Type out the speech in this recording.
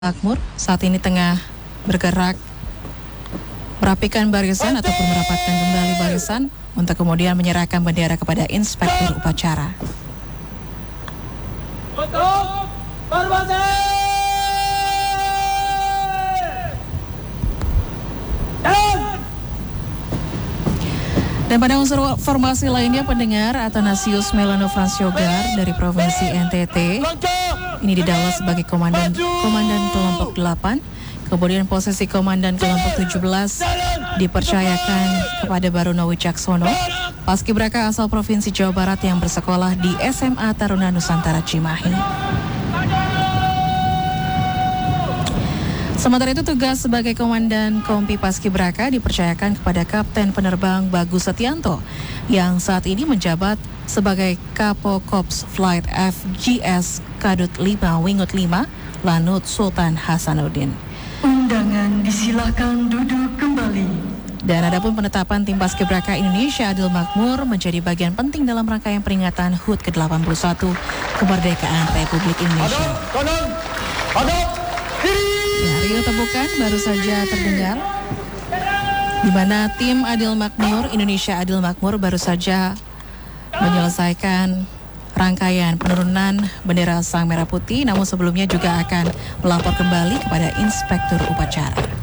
Makmur saat ini tengah bergerak merapikan barisan ataupun merapatkan kembali barisan untuk kemudian menyerahkan bendera kepada inspektur upacara. Untuk formasi. Dan pada unsur formasi lainnya, pendengar Athanasius Melano Fransyogar dari Provinsi NTT ini didalwa sebagai komandan kelompok 8. Kemudian posisi komandan kelompok 17 dipercayakan kepada Baruno Wicaksono, paskibraka asal Provinsi Jawa Barat yang bersekolah di SMA Taruna Nusantara Cimahi. Sementara itu, tugas sebagai komandan Kompi Paskibraka dipercayakan kepada Kapten Penerbang Bagus Setianto yang saat ini menjabat sebagai Kapo Kops Flight FGS Kadut 5 Wingut 5 Lanut Sultan Hasanuddin. Undangan disilakan duduk kembali. Dan adapun penetapan tim Paskibraka Indonesia Adil Makmur menjadi bagian penting dalam rangkaian peringatan HUT ke-81 kemerdekaan Republik Indonesia. Ya, Rio tepukan baru saja terdengar di mana tim Adil Makmur, Indonesia Adil Makmur baru saja menyelesaikan rangkaian penurunan bendera Sang Merah Putih, namun sebelumnya juga akan melapor kembali kepada inspektur upacara.